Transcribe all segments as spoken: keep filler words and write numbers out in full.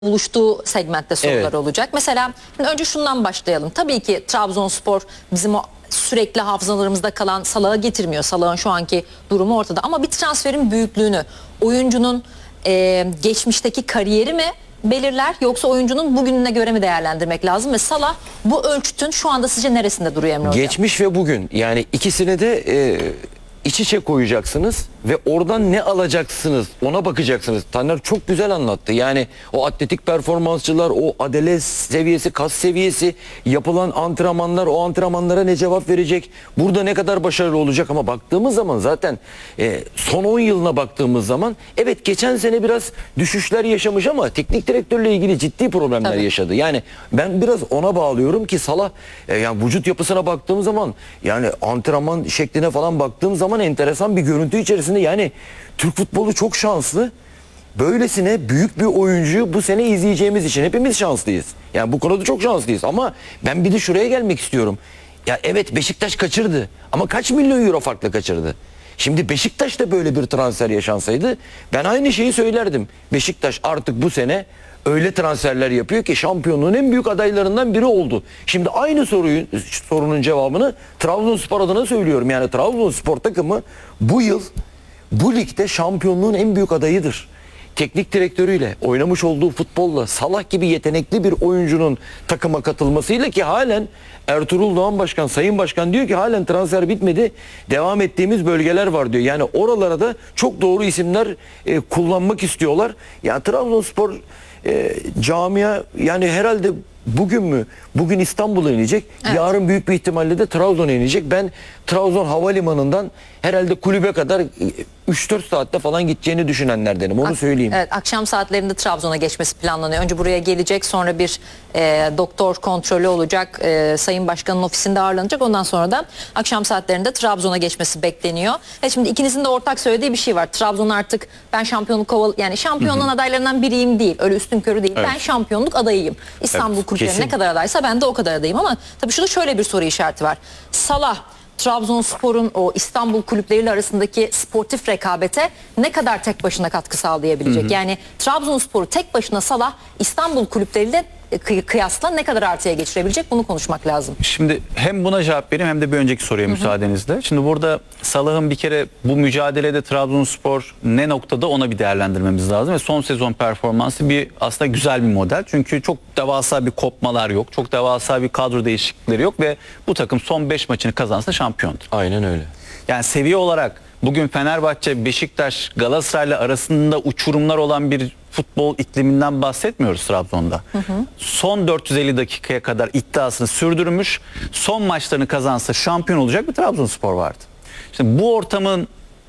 buluştuğu segmentte sorular Evet. olacak. Mesela önce şundan başlayalım. Tabii ki Trabzonspor bizim o sürekli hafızalarımızda kalan Salah'ı getirmiyor. Salah'ın şu anki durumu ortada. Ama bir transferin büyüklüğünü oyuncunun e, geçmişteki kariyeri mi belirler, yoksa oyuncunun bugününe göre mi değerlendirmek lazım? Ve Salah bu ölçütün şu anda sizce neresinde duruyor Emre Hocam? Geçmiş ve bugün, yani ikisini de e, iç içe koyacaksınız ve oradan ne alacaksınız ona bakacaksınız. Taner çok güzel anlattı. Yani o atletik performansçılar, o adele seviyesi, kas seviyesi, yapılan antrenmanlar, o antrenmanlara ne cevap verecek? Burada ne kadar başarılı olacak? Ama baktığımız zaman zaten e, son on yılına baktığımız zaman evet geçen sene biraz düşüşler yaşamış ama teknik direktörle ilgili ciddi problemler Tabii. yaşadı. Yani ben biraz ona bağlıyorum ki Salah e, yani vücut yapısına baktığım zaman, yani antrenman şekline falan baktığım zaman enteresan bir görüntü içerisinde. Yani Türk futbolu çok şanslı. Böylesine büyük bir oyuncuyu bu sene izleyeceğimiz için hepimiz şanslıyız. Yani bu konuda çok şanslıyız ama ben bir de şuraya gelmek istiyorum. Ya evet, Beşiktaş kaçırdı ama kaç milyon euro farklı kaçırdı? Şimdi Beşiktaş da böyle bir transfer yaşansaydı ben aynı şeyi söylerdim. Beşiktaş artık bu sene öyle transferler yapıyor ki şampiyonluğun en büyük adaylarından biri oldu. Şimdi aynı soruyu, sorunun cevabını Trabzonspor adına söylüyorum. Yani Trabzonspor takımı bu yıl bu ligde şampiyonluğun en büyük adayıdır. Teknik direktörüyle, oynamış olduğu futbolla, Salah gibi yetenekli bir oyuncunun takıma katılmasıyla, ki halen Ertuğrul Doğan Başkan, Sayın Başkan diyor ki halen transfer bitmedi, devam ettiğimiz bölgeler var diyor. Yani oralara da çok doğru isimler e, kullanmak istiyorlar. Yani Trabzonspor e, camia yani herhalde bugün mü? Bugün İstanbul'a inecek. Evet. Yarın büyük bir ihtimalle de Trabzon'a inecek. Ben Trabzon Havalimanı'ndan herhalde kulübe kadar üç dört saatte falan gideceğini düşünenlerdenim. Onu Ak- söyleyeyim. Evet, akşam saatlerinde Trabzon'a geçmesi planlanıyor. Önce buraya gelecek, sonra bir e, doktor kontrolü olacak. E, Sayın Başkan'ın ofisinde ağırlanacak. Ondan sonra da akşam saatlerinde Trabzon'a geçmesi bekleniyor. E şimdi ikinizin de ortak söylediği bir şey var. Trabzon artık ben şampiyonluk koval yani şampiyonluğun adaylarından biriyim değil. Öyle üstün körü değil. Evet. Ben şampiyonluk adayıyım. İstanbul Evet, kulüpleri kesin. ne kadar adaysa ben de o kadar adayım. Ama tabii şurada şöyle bir soru işareti var. Salah Trabzonspor'un o İstanbul kulüpleriyle arasındaki sportif rekabete ne kadar tek başına katkı sağlayabilecek? Hı hı. Yani Trabzonspor'u tek başına Salah İstanbul kulüpleriyle kıy- kıyasla ne kadar artıya geçirebilecek? Bunu konuşmak lazım. Şimdi hem buna cevap vereyim hem de bir önceki soruya Hı hı. müsaadenizle. Şimdi burada Salah'ın bir kere bu mücadelede Trabzonspor ne noktada ona bir değerlendirmemiz lazım. Ve son sezon performansı bir aslında güzel bir model. Çünkü çok devasa bir kopmalar yok. Çok devasa bir kadro değişiklikleri yok ve bu takım son beş maçını kazansa şampiyondur. Aynen öyle. Yani seviye olarak bugün Fenerbahçe, Beşiktaş, Galatasaray'la arasında uçurumlar olan bir futbol ikliminden bahsetmiyoruz Trabzon'da. Hı hı. Son dört yüz elli dakikaya kadar iddiasını sürdürmüş, son maçlarını kazansa şampiyon olacak bir Trabzonspor vardı. Şimdi bu ortamın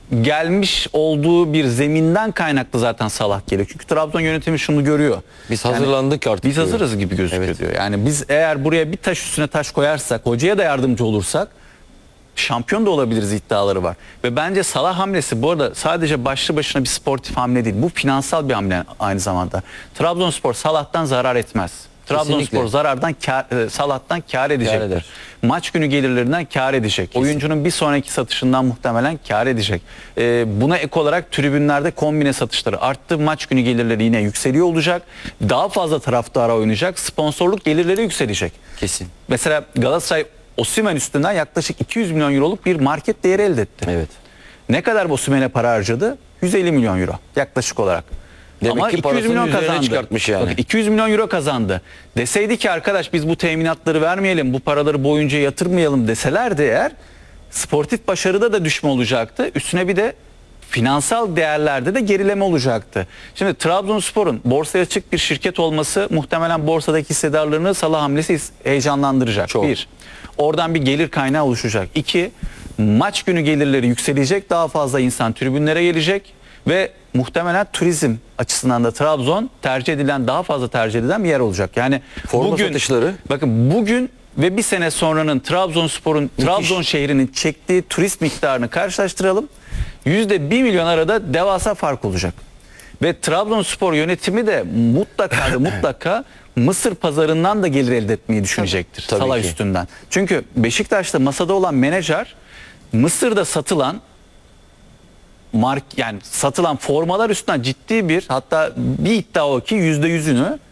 gelmiş olduğu bir zeminden kaynaklı zaten Salah geliyor. Çünkü Trabzon yönetimi şunu görüyor. Biz Yani hazırlandık artık. Biz diyor. hazırız gibi gözüküyor Evet. diyor. Yani biz eğer buraya bir taş üstüne taş koyarsak, hocaya da yardımcı olursak şampiyon da olabiliriz iddiaları var. Ve bence Salah hamlesi bu arada sadece başlı başına bir sportif hamle değil. Bu finansal bir hamle aynı zamanda. Trabzonspor Salah'tan zarar etmez. Trabzonspor Kesinlikle. zarardan kar, Salah'tan kar edecektir. eder. Maç günü gelirlerinden kar edecek. Kesin. Oyuncunun bir sonraki satışından muhtemelen kar edecek. Ee, buna ek olarak tribünlerde kombine satışları arttı. Maç günü gelirleri yine yükseliyor olacak. Daha fazla taraftara oynayacak. Sponsorluk gelirleri yükselecek. Kesin. Mesela Galatasaray Osimhen üstünden yaklaşık iki yüz milyon euroluk bir market değeri elde etti. Evet. Ne kadar Osimhen'e para harcadı? yüz elli milyon euro yaklaşık olarak. Demek Ama ki iki yüz parasını milyon üzerine kazandı. çıkartmış yani. Bakın iki yüz milyon euro kazandı. Deseydi ki arkadaş biz bu teminatları vermeyelim, bu paraları bu oyuncuya yatırmayalım deselerdi eğer, sportif başarıda da düşme olacaktı. Üstüne bir de finansal değerlerde de gerileme olacaktı. Şimdi Trabzonspor'un borsaya açık bir şirket olması muhtemelen borsadaki hissedarlarını Salah hamlesi heyecanlandıracak. Çok. Bir, oradan bir gelir kaynağı oluşacak. İki, maç günü gelirleri yükselecek, daha fazla insan tribünlere gelecek ve muhtemelen turizm açısından da Trabzon tercih edilen, daha fazla tercih edilen bir yer olacak. Yani Forma bugün, satışları. bakın bugün ve bir sene sonranın Trabzonspor'un, Trabzon şehrinin çektiği turist miktarını karşılaştıralım. Yüzde bir milyon arada devasa fark olacak. Ve Trabzonspor yönetimi de mutlaka da mutlaka Mısır pazarından da gelir elde etmeyi düşünecektir. Tabii Salah ki. üstünden. Çünkü Beşiktaş'ta masada olan menajer Mısır'da satılan mark yani satılan formalar üstünden ciddi bir, hatta bir iddia o ki yüzde yüzünü